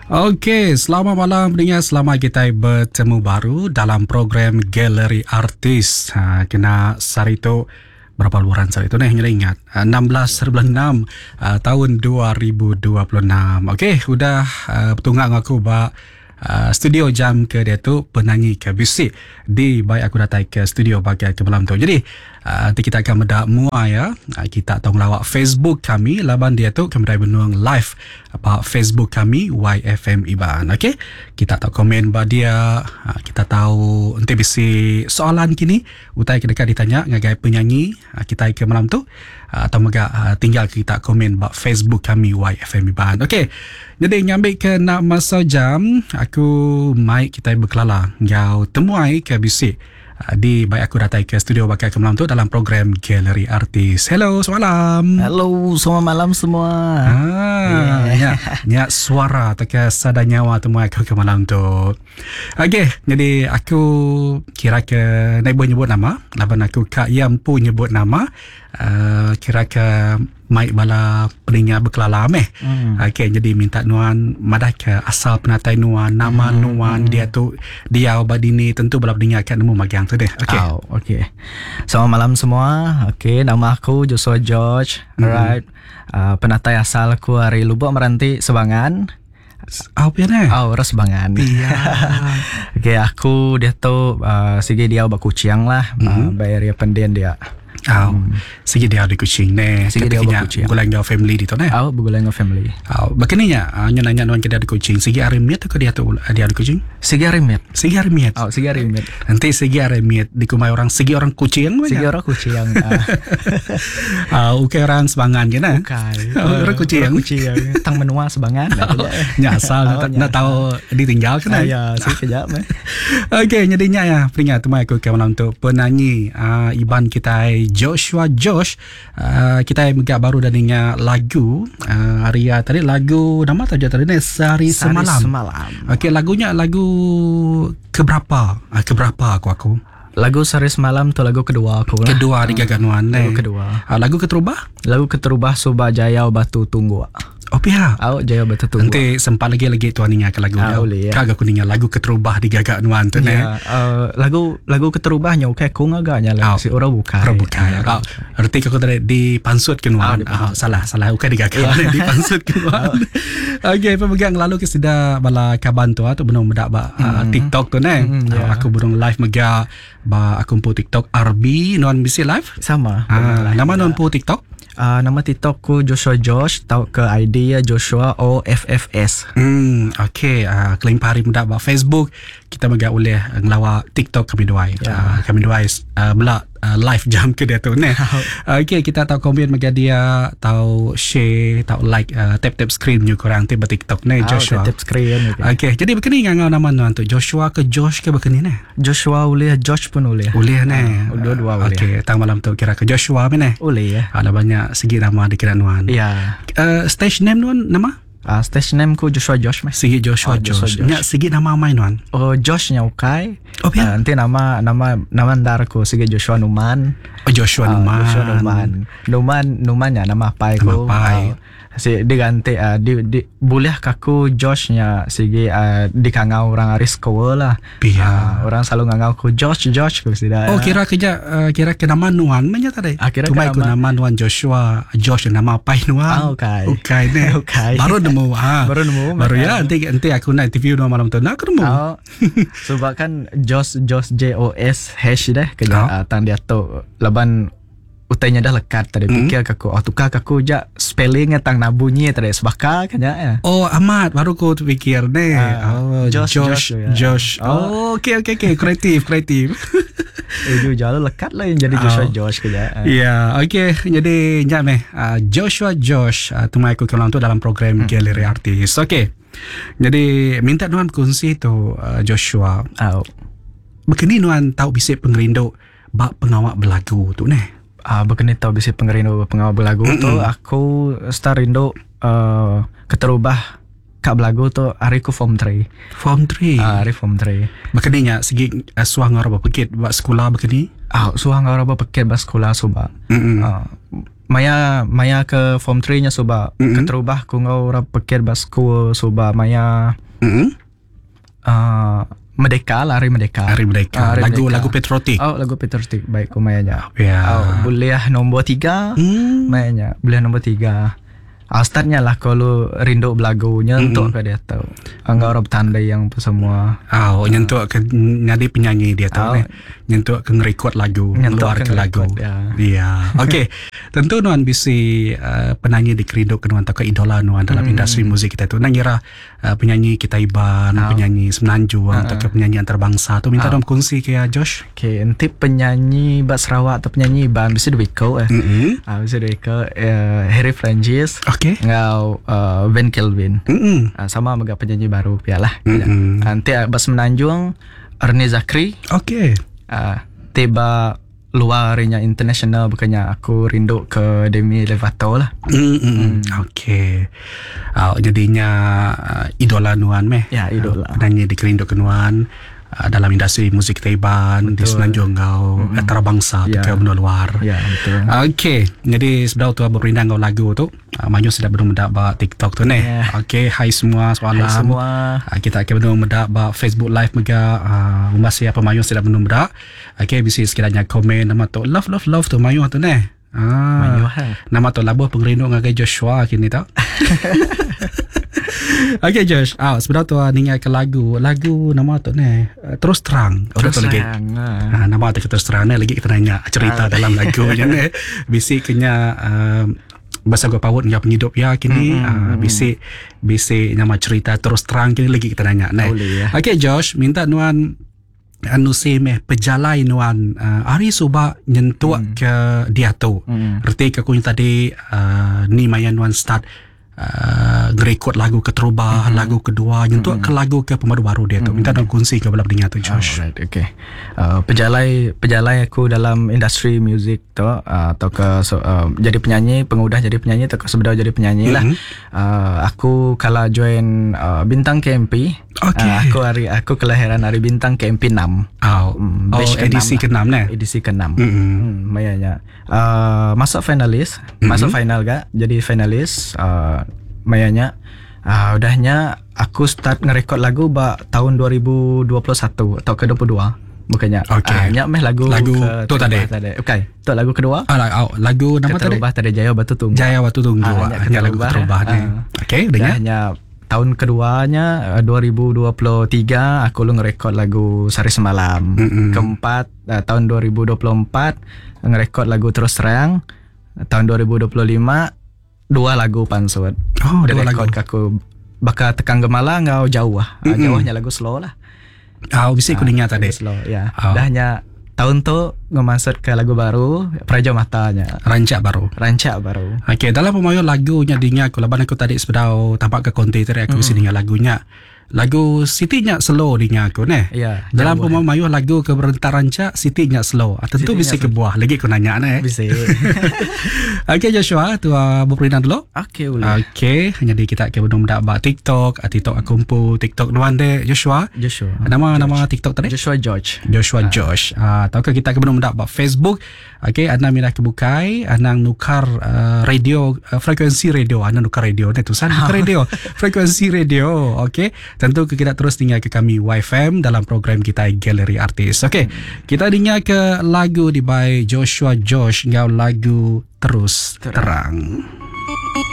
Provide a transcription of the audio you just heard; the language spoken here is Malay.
Okey, selamat malam pendengar. Selamat kita bertemu baru dalam program Galeri Artis. Kena hari itu berapa luaran hari itu nih? Saya ingat 16/6 tahun 2026. Okey, udah bertunggang aku studio jam ke dia tu penyanyi ke bisik di baik aku datang ke studio bagai ke malam tu. Jadi nanti kita akan mendak mua ya. Kita tahu lawak Facebook kami laban dia tu kami dah benuang live apa Facebook kami YFM Iban. Okey. Kita tahu komen ba dia, kita tahu nanti bisi soalan kini utai dekat ditanya ngagai penyanyi kita ke malam tu atau mega tinggal kita komen ba Facebook kami YFM Iban. Okey. Jadi nyambil ke nak masa jam aku mai kita berkelala ngau temuai ke bisik di baik aku datang ke studio bakal ke malam tu dalam program Galeri Artis. Hello, selamat malam. Hello, selamat malam semua. Ya suara tak sada nyawa temuai aku ke malam tu. Okey, jadi aku kira ke naik nyebut nama, laban aku Kak Yampu nyebut nama. Kira ke mai bala peningnya berkelala Okey, jadi minta nuan madah ke asal penatai nuan, nama nuan dia tu dia badini tentu bala peningnya akan nemu magang tu deh. Okey. Okey. Selamat malam semua. Okey, nama aku Joshua George. Alright. Penatai asal aku dari Lubuk Meranti, Sebangan. Apa ni? Ras Sebangan. Iya. Okey, aku dia tu sige dia bakuciang lah, bayar dia pendian dia. Sige dia ada kucing ni. Sige dia ada kucing. Bulan ngau family dito ni. Bulan ngau family. Begininya, nanya nuan kita ada kucing. Sige arimit atau dia tu dia ada kucing? Sige arimit. Sige arimit. Sige arimit. Nanti sige arimit dikumai orang sige orang kucing. Sige orang kucing. Ukai orang Sebangan je na. Ukai. Orang kucing. Tang menua Sebangan. Nyasal nak tahu ditinggal kan? Ya, sekejap. Okey, jadinya ya peringat temai aku ke malam tu penyanyi Iban kita Joshua Josh. Kita megak baru daninya lagu hari tadi lagu nama tajuk tadi ni Sehari Semalam. Okey, lagunya lagu keberapa aku lagu Sehari Semalam tu lagu kedua aku lah. Kedua di Gaganuan lagu kedua. Lagu keterubah Subah Jaya Batu Tunggu. Pihak Jaya Batu Tunggu. Nanti sempat lagi tu aninga ke lagu ya. Kagak kuninga lagu keterubah di Gaganuan tu ya, lagu keterubahnya okay kung agaknya lah si orang bukai. Arti aku tadi dipansut ke nuan. Salah ukai di Gaganuan dipansut ke nuan. Okey, pemegang lalu ke sida bala kaban tu tu benung medak TikTok tu ne. Aku burung live mega aku pu TikTok RB nuan bisi live sama. Nama nuan pu TikTok? Nama TikTokku Joshua Josh, tahu ke ID ya Joshua OFFS. Okey, klaim pari muda ba Facebook kita mega oleh ngelawa TikTok kami duai. Kami duai bela live jam ke dia tu ne. Okey, kita tahu komen mega dia tahu share, tahu like tap screen you korang tu ba TikTok ne Joshua. Tap screen. Okey, jadi begini ngau nama nuan tu Joshua ke Josh ke begini ne? Joshua boleh, Josh pun boleh. Boleh ne. Dua-dua boleh. Okey, tang malam tu kira ke Joshua ne. Boleh ya. Ada banyak segi nama dikira nuan. Ya. Stage name nuan nama? Stage name ku Joshua Josh mah. Segi Joshua Josh. Nya segi nama main nuan. Joshnya ukai. Nanti nama ndar ku segi Joshua Numan. Joshua Numan. Numannya nama pai ku. Si diganti boleh kaku Joshnya segi dikangau orang Arisko lah. Orang selalu ngangau ku Josh ku sida. Kira ke nama nuan menya tadi. Cuma ku nama nuan Joshua Josh nama pai nuan. Ukai ne. Baru nemu. Baru ya nanti aku nak interview nuan malam tu nak nemu. Sebab kan Josh JOS hash deh kerja tang dia tu laban utainya dah lekat tadi fikir kaku tukar kaku je spelling tang na bunyi tadi sebaka kan ya. Amat baru ku fikir ne. Josh. Okey kreatif. Jauh lekat lah yang jadi Joshua Josh kerja. Ya, okey. Jadi nyat Joshua Josh temui aku kelang tu dalam program Galeri Artis. Okey. Jadi minta nuan kongsi tu Joshua. Begini nuan tahu bisik pengerindu bak pengawak belagu tu ne. Begini tahu bisik pengerindu pengawak belagu tu aku start rindu keterubah Kak belagu tu hari ku form 3. Hari form 3. Makanya segi suang orang berpekit buat sekolah begini. Suang orang berpekit buat sekolah subak. Maya ke form 3 nya suba keterubah ku ngau ra pikir bas ku suba maya Merdeka lah, Hari Merdeka. Lagu patriotik. Lagu patriotik baik ku mayanya. Ya. Buliah nombor 3. Mayanya buliah nombor 3. Startnya lah kalau rindu belagu nyentuk ke dia tahu. Enggak orang tandai yang semua. Nyentuk ke ngadi penyanyi dia tahu nyentuk ke ngerekod lagu, keluar ke lagu. Iya. Okey. Tentu nuan bisi penyanyi di kerindu ke nuan ke idola nuan dalam industri muzik kita tu. Nangira penyanyi kita Iban, penyanyi Semenanjung atau ke penyanyi antarabangsa tu minta dong kongsi ke Josh. Okey, nanti penyanyi Bas Sarawak atau penyanyi Iban bisa Dwiko bisa Dwiko Harry Francis. Okay. Ngau Ben Kelvin. Sama mega penyanyi baru pialah. Nanti Bas Menanjung Ernie Zakri. Okay. Tiba luarnya international bukannya aku rindu ke Demi Lovato lah. Okay. Jadinya idola nuan meh. Ya, idola. Penyanyi di kerindu ke nuan dalam industri musik Taiban di Semenanjung kau antarabangsa tu ke benua luar. Ya, betul. Okey, jadi sebenarnya tu berindang kau lagu tu. Manyu sudah belum mendak ba TikTok tu ni. Okey, hai semua soalan. Hai semua. Kita akan belum mendak ba Facebook live mega umbas siapa Manyu sudah belum mendak. Okey, bisa sekiranya komen nama tu love tu Manyu tu ni. Manyu nama tu labuh pengrindu ngagai Joshua kini tau. Okay Josh, sebenarnya tu ningai ke lagu nama tu ni Terus Terang. Lagi. Nama tu Terus Terang ni lagi kita nanya cerita dalam lagu ni. Bisik kena bahasa gua pawut ngap hidup ya kini bisik nama cerita Terus Terang kini lagi kita nanya. Okay Josh, minta nuan anu semeh pejalai nuan hari suba nyentuh ke dia tu. Erti ke kunya tadi ni mayan nuan start ngerekod lagu keterubah, lagu kedua nyentuh ke lagu ke pemadu baru dia tu. Minta dong kongsi ke belah pendengar tu Josh. Okay. Pejalai aku dalam industri muzik tu atau ke jadi penyanyi, pengudah jadi penyanyi atau ke sebenarnya jadi penyanyi lah. Aku kala join Bintang KMP. Okay. Aku kelahiran hari Bintang KMP 6. Edisi ke-6 ni. Edisi ke-6. Mayanya masuk finalis, masuk final gak? Jadi finalis mayanya udahnya aku start ngerekod lagu tahun 2021 atau ke-22. Bukannya nyak meh lagu tu tadi. Okay, tu lagu kedua. Lagu nama tadi. Keterubah tadi Jaya Batu Tunggu. Hanya lagu keterubah ni. Okey, hanya tahun keduanya 2023 aku lu ngerekod lagu Sari Semalam. Keempat tahun 2024 ngerekod lagu Terus Terang. Tahun 2025 dua lagu Pansut. Dua lagu. Aku bakal Tekang Gemala ngau jauh jauhnya lagu slow lah. Bisa aku dengar tadi. Slow ya. Dahnya tahun tu ngemasuk ke lagu baru Praja Matanya. Rancak baru. Okey, dalam pemayo lagunya dengar aku laban aku tadi sedau tampak ke konten aku bisa dengar lagunya. Lagu Siti-nya slow dengar aku ni. Ya. Dalam pemayo lagu ke Berentar Rancak Siti-nya slow. Tentu bisa ke buah lagi aku nanya ni. Bisa. Okey Joshua, tu berperindah dulu. Okey, boleh. Okey, jadi kita akan belum dak TikTok, kumpul TikTok nuan de Joshua. Nama TikTok tadi? Joshua George. Tahu kita akan belum dak Facebook. Okey, anda minat kebukai, anda nukar radio, frekuensi radio, anda nukar radio ni tulisan nukar radio, frekuensi radio. Okey, tentu kita terus dengar ke kami YFM dalam program kita Galeri Artis. Okey, kita dengar ke lagu di by Joshua Josh, ngau lagu Terus Terang.